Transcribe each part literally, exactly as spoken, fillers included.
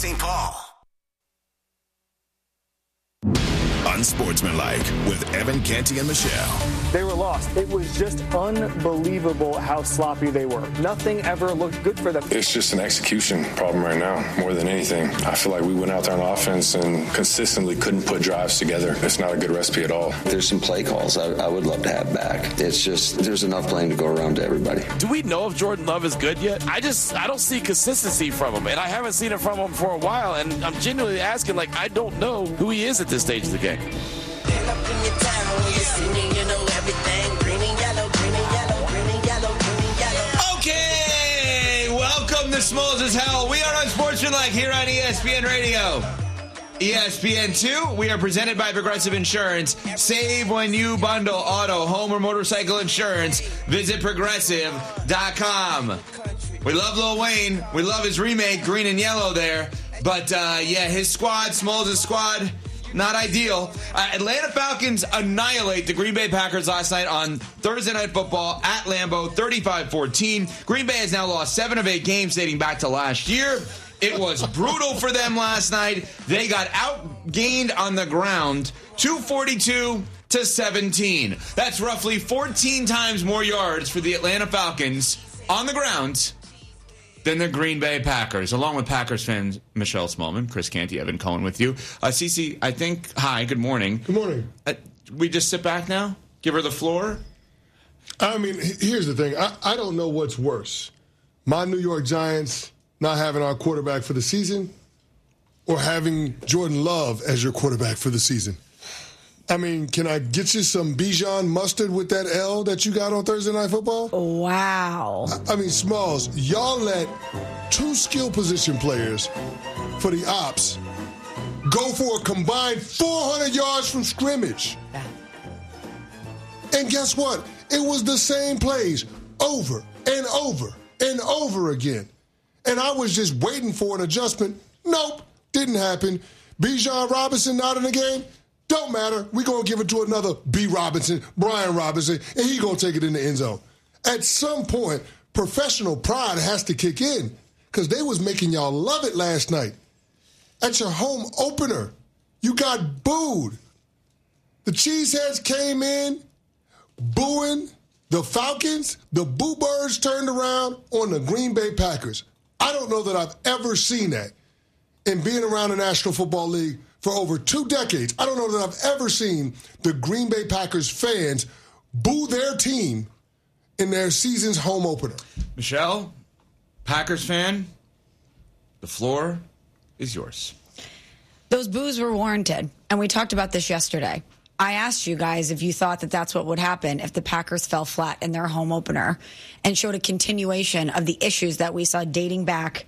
Saint Paul. Unsportsmanlike with Evan Canty and Michelle. They were lost. It was just unbelievable how sloppy they were. Nothing ever looked good for them. It's just an execution problem right now, more than anything. I feel like we went out there on offense and consistently couldn't put drives together. It's not a good recipe at all. There's some play calls I, I would love to have back. It's just there's enough playing to go around to everybody. Do we know if Jordan Love is good yet? I just I don't see consistency from him, and I haven't seen it from him for a while, and I'm genuinely asking, like, I don't know who he is at this stage of the game. Okay, welcome to Smalls as Hell. We are Unsportsmanlike here on E S P N Radio. E S P N two, we are presented by Progressive Insurance. Save when you bundle auto, home, or motorcycle insurance. Visit progressive dot com. We love Lil Wayne. We love his remake, Green and Yellow there. But, uh, yeah, his squad, Smalls' squad, not ideal. Uh, Atlanta Falcons annihilate the Green Bay Packers last night on Thursday Night Football at Lambeau, thirty-five fourteen. Green Bay has now lost seven of eight games dating back to last year. It was brutal for them last night. They got outgained on the ground, two forty-two to seventeen. That's roughly fourteen times more yards for the Atlanta Falcons on the ground than the Green Bay Packers. Along with Packers fans Michelle Smallman, Chris Canty, Evan Cohen with you. Uh, Cece, I think, hi, good morning. Good morning. Uh, we just sit back now? Give her the floor? I mean, here's the thing. I, I don't know what's worse. My New York Giants not having our quarterback for the season or having Jordan Love as your quarterback for the season. I mean, can I get you some Bijan mustard with that L that you got on Thursday Night Football? Wow. I, I mean, Smalls, y'all let two skill position players for the ops go for a combined four hundred yards from scrimmage. And guess what? It was the same plays over and over and over again. And I was just waiting for an adjustment. Nope, didn't happen. Bijan Robinson not in the game? Don't matter. We're going to give it to another B. Robinson, Brian Robinson, and he's going to take it in the end zone. At some point, professional pride has to kick in because they was making y'all love it last night. At your home opener, you got booed. The Cheeseheads came in booing the Falcons. The Boo Birds turned around on the Green Bay Packers. I don't know that I've ever seen that in being around the National Football League for over two decades. I don't know that I've ever seen the Green Bay Packers fans boo their team in their season's home opener. Michelle, Packers fan, the floor is yours. Those boos were warranted, and we talked about this yesterday. I asked you guys if you thought that that's what would happen if the Packers fell flat in their home opener and showed a continuation of the issues that we saw dating back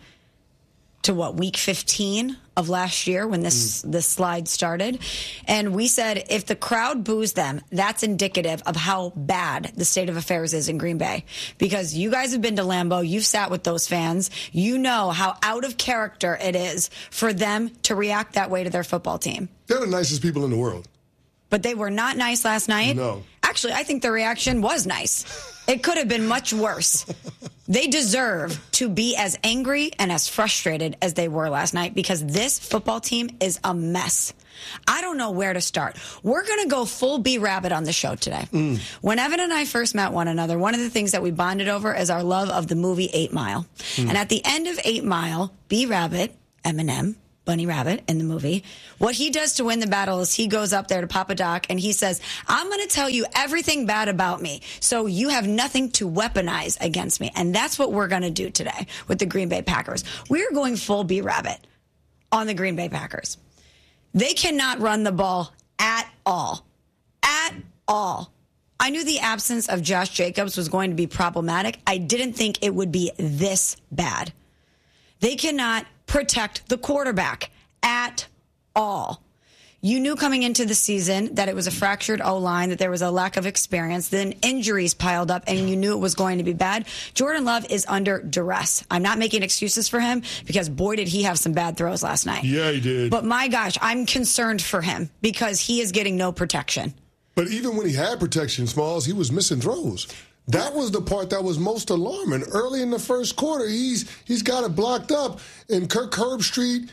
to what, week fifteen of last year when this, mm. this slide started. And we said if the crowd boos them, that's indicative of how bad the state of affairs is in Green Bay. Because you guys have been to Lambeau, you've sat with those fans, you know how out of character it is for them to react that way to their football team. They're the nicest people in the world. But they were not nice last night. No. Actually, I think the reaction was nice. It could have been much worse. They deserve to be as angry and as frustrated as they were last night because this football team is a mess. I don't know where to start. We're going to go full B-Rabbit on the show today. Mm. When Evan and I first met one another, one of the things that we bonded over is our love of the movie eight mile. Mm. And at the end of eight mile, B-Rabbit, Eminem, Bunny Rabbit in the movie, what he does to win the battle is he goes up there to Papa Doc and he says, I'm going to tell you everything bad about me so you have nothing to weaponize against me. And that's what we're going to do today with the Green Bay Packers. We're going full B-Rabbit on the Green Bay Packers. They cannot run the ball at all. At all. I knew the absence of Josh Jacobs was going to be problematic. I didn't think it would be this bad. They cannot protect the quarterback at all. You knew coming into the season that it was a fractured O-line, that there was a lack of experience, then injuries piled up, and you knew it was going to be bad. Jordan Love is under duress. I'm not making excuses for him because, boy, did he have some bad throws last night. Yeah, he did. But, my gosh, I'm concerned for him because he is getting no protection. But even when he had protection, Smalls, he was missing throws. That was the part that was most alarming. Early in the first quarter, he's he's got it blocked up, and Kirk Herbstreit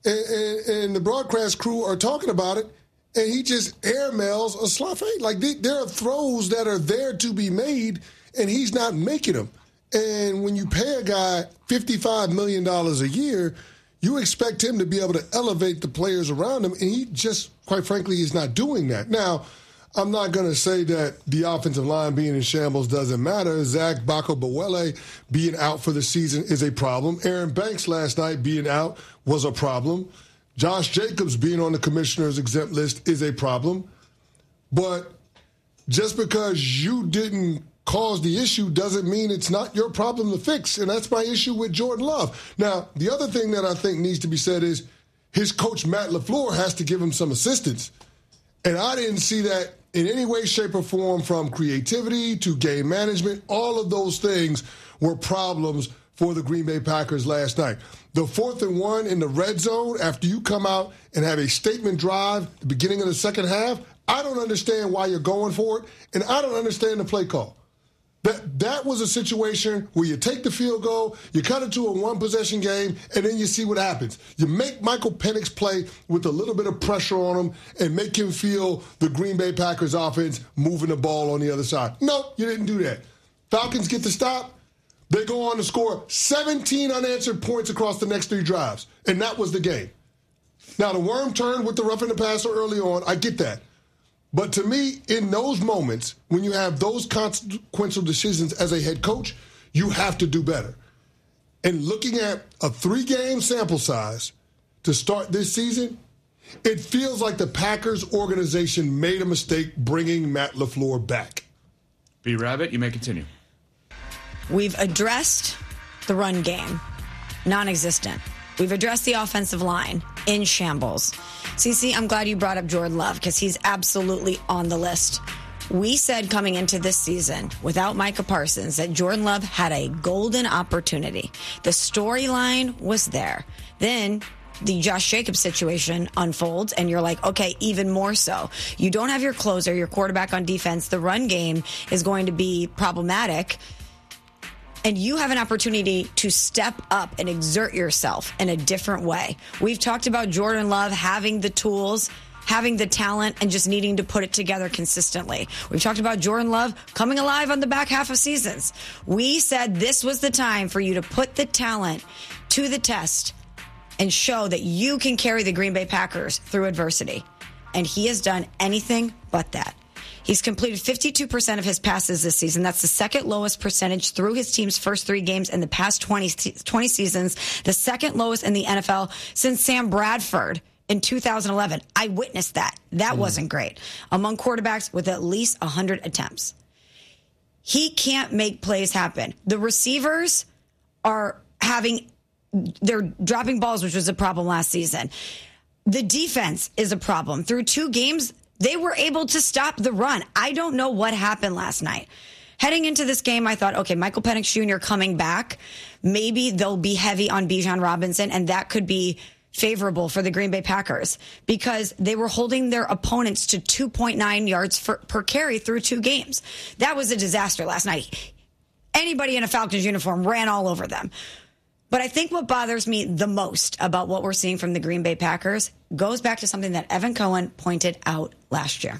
and, and, and the broadcast crew are talking about it, and he just airmails a slough. Like, they, there are throws that are there to be made, and he's not making them. And when you pay a guy fifty-five million dollars a year, you expect him to be able to elevate the players around him, and he just, quite frankly, is not doing that. Now, I'm not going to say that the offensive line being in shambles doesn't matter. Zach Bakobawele being out for the season is a problem. Aaron Banks last night being out was a problem. Josh Jacobs being on the commissioner's exempt list is a problem. But just because you didn't cause the issue doesn't mean it's not your problem to fix. And that's my issue with Jordan Love. Now, the other thing that I think needs to be said is his coach, Matt LaFleur, has to give him some assistance. And I didn't see that in any way, shape, or form, from creativity to game management. All of those things were problems for the Green Bay Packers last night. The fourth and one in the red zone after you come out and have a statement drive at the beginning of the second half, I don't understand why you're going for it, and I don't understand the play call. That that was a situation where you take the field goal, you cut it to a one-possession game, and then you see what happens. You make Michael Penix play with a little bit of pressure on him and make him feel the Green Bay Packers offense moving the ball on the other side. No, you didn't do that. Falcons get the stop. They go on to score seventeen unanswered points across the next three drives, and that was the game. Now, the worm turned with the roughing the passer early on. I get that. But to me, in those moments, when you have those consequential decisions as a head coach, you have to do better. And looking at a three-game sample size to start this season, it feels like the Packers organization made a mistake bringing Matt LaFleur back. B. Rabbit, you may continue. We've addressed the run game, non-existent. We've addressed the offensive line, in shambles. Cece, I'm glad you brought up Jordan Love because he's absolutely on the list. We said coming into this season, without Micah Parsons, that Jordan Love had a golden opportunity. The storyline was there. Then the Josh Jacobs situation unfolds, and you're like, okay, even more so. You don't have your closer, your quarterback on defense. The run game is going to be problematic. And you have an opportunity to step up and exert yourself in a different way. We've talked about Jordan Love having the tools, having the talent, and just needing to put it together consistently. We've talked about Jordan Love coming alive on the back half of seasons. We said this was the time for you to put the talent to the test and show that you can carry the Green Bay Packers through adversity. And he has done anything but that. He's completed fifty-two percent of his passes this season. That's the second lowest percentage through his team's first three games in the past twenty, twenty seasons, the second lowest in the N F L since Sam Bradford in two thousand eleven. I witnessed that. That mm. wasn't great. Among quarterbacks with at least one hundred attempts. He can't make plays happen. The receivers are having, they're dropping balls, which was a problem last season. The defense is a problem. Through two games, they were able to stop the run. I don't know what happened last night. Heading into this game, I thought, okay, Michael Penix Junior coming back. Maybe they'll be heavy on Bijan Robinson, and that could be favorable for the Green Bay Packers because they were holding their opponents to two point nine yards for, per carry through two games. That was a disaster last night. Anybody in a Falcons uniform ran all over them. But I think what bothers me the most about what we're seeing from the Green Bay Packers goes back to something that Evan Cohen pointed out last year.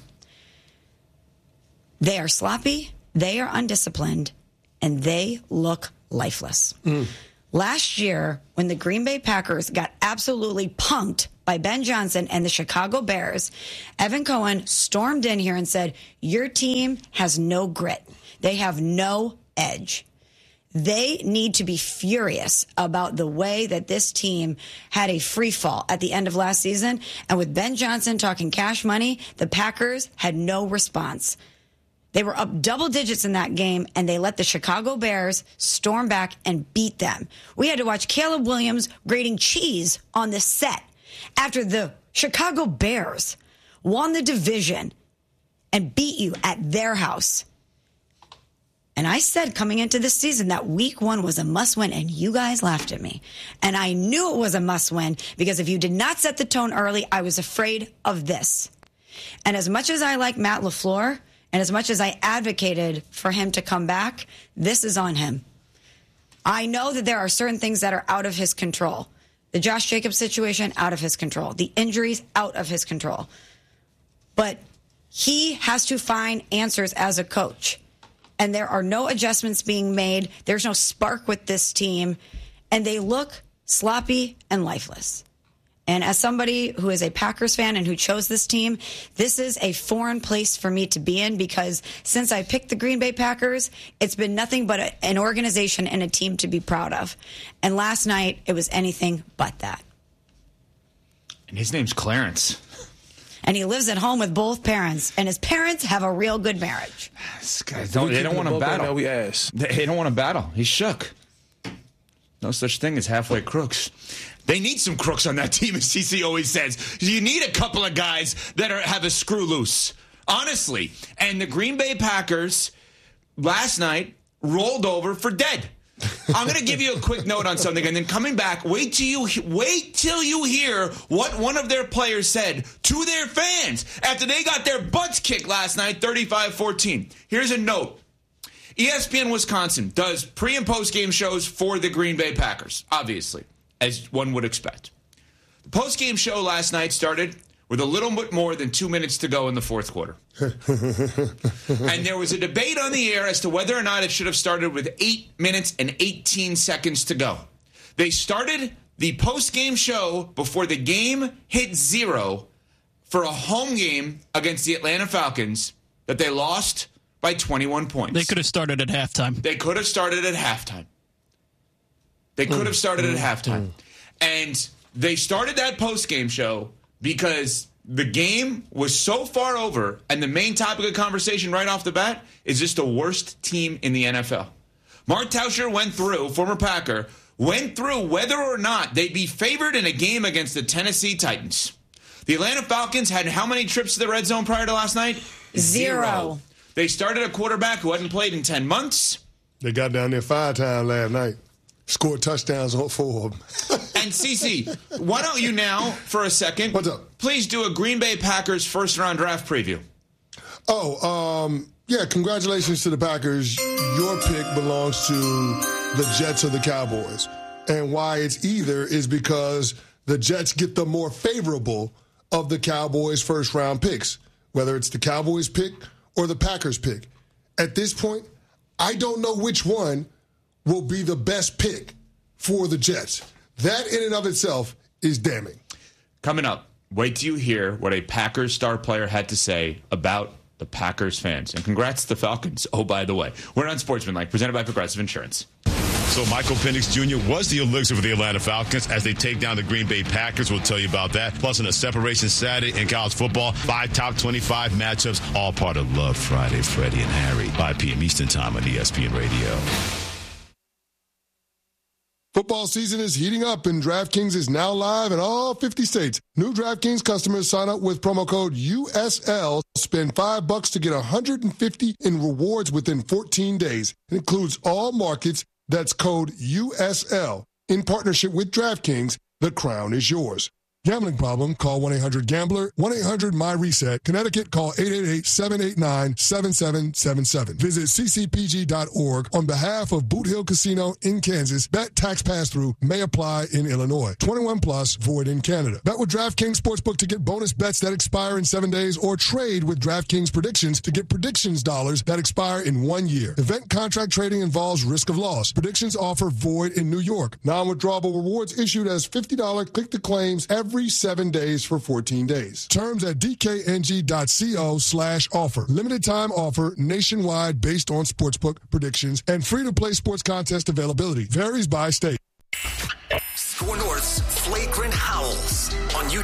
They are sloppy, they are undisciplined, and they look lifeless. Mm. Last year, when the Green Bay Packers got absolutely punked by Ben Johnson and the Chicago Bears, Evan Cohen stormed in here and said, your team has no grit. They have no edge. They need to be furious about the way that this team had a free fall at the end of last season. And with Ben Johnson talking cash money, the Packers had no response. They were up double digits in that game, and they let the Chicago Bears storm back and beat them. We had to watch Caleb Williams grating cheese on the set after the Chicago Bears won the division and beat you at their house. And I said coming into this season that week one was a must-win, and you guys laughed at me. And I knew it was a must-win because if you did not set the tone early, I was afraid of this. And as much as I like Matt LaFleur, and as much as I advocated for him to come back, this is on him. I know that there are certain things that are out of his control. The Josh Jacobs situation, out of his control. The injuries, out of his control. But he has to find answers as a coach. And there are no adjustments being made. There's no spark with this team. And they look sloppy and lifeless. And as somebody who is a Packers fan and who chose this team, this is a foreign place for me to be in, because since I picked the Green Bay Packers, it's been nothing but a, an organization and a team to be proud of. And last night, it was anything but that. And his name's Clarence. And he lives at home with both parents, and his parents have a real good marriage. These guys don't, they don't want to battle. We ass. They don't want to battle. He's shook. No such thing as halfway crooks. They need some crooks on that team, as C C always says. You need a couple of guys that are have a screw loose, honestly. And the Green Bay Packers last night rolled over for dead. I'm going to give you a quick note on something, and then coming back, wait till you wait till you hear what one of their players said to their fans after they got their butts kicked last night, thirty-five fourteen. Here's a note. E S P N Wisconsin does pre- and post-game shows for the Green Bay Packers, obviously, as one would expect. The post-game show last night started with a little bit more than two minutes to go in the fourth quarter. And there was a debate on the air as to whether or not it should have started with eight minutes and eighteen seconds to go. They started the post-game show before the game hit zero for a home game against the Atlanta Falcons that they lost by twenty-one points. They could have started at halftime. They could have started at halftime. They could have started at halftime. And they started that post-game show because the game was so far over, and the main topic of conversation right off the bat is just the worst team in the N F L. Mark Tauscher went through, former Packer, went through whether or not they'd be favored in a game against the Tennessee Titans. The Atlanta Falcons had how many trips to the red zone prior to last night? Zero. Zero. They started a quarterback who hadn't played in ten months. They got down there five times last night. Scored touchdowns on four of them. And Cece, why don't you now, for a second, What's up? Please do a Green Bay Packers first-round draft preview. Oh, um, yeah, congratulations to the Packers. Your pick belongs to the Jets or the Cowboys. And why it's either is because the Jets get the more favorable of the Cowboys' first-round picks, whether it's the Cowboys pick or the Packers pick. At this point, I don't know which one will be the best pick for the Jets. That in and of itself is damning. Coming up, wait till you hear what a Packers star player had to say about the Packers fans. And congrats to the Falcons. Oh, by the way, we're on Sportsmanlike, presented by Progressive Insurance. So Michael Penix Junior was the elixir for the Atlanta Falcons as they take down the Green Bay Packers. We'll tell you about that. Plus, on a separation Saturday in college football, five top twenty-five matchups, all part of Love Friday, Freddie and Harry, five p.m. Eastern Time on E S P N Radio. Football season is heating up, and DraftKings is now live in all fifty states. New DraftKings customers sign up with promo code U S L. Spend five bucks to get one hundred fifty in rewards within fourteen days. It includes all markets. That's code U S L. In partnership with DraftKings, the crown is yours. Gambling problem? Call one eight hundred gambler, one eight hundred my reset. Connecticut, call eight eight eight, seven eight nine, seven seven seven seven. Visit c c p g dot org on behalf of Boot Hill Casino in Kansas. Bet tax pass-through may apply in Illinois. twenty-one plus, void in Canada. Bet with DraftKings Sportsbook to get bonus bets that expire in seven days, or trade with DraftKings Predictions to get predictions dollars that expire in one year. Event contract trading involves risk of loss. Predictions offer void in New York. Non-withdrawable rewards issued as fifty dollars click-to-claims every Every seven days for fourteen days. Terms at dkng.co slash offer. Limited time offer nationwide based on sportsbook predictions and free to play sports contest availability. Varies by state. Score North's Flagrant Howls on YouTube.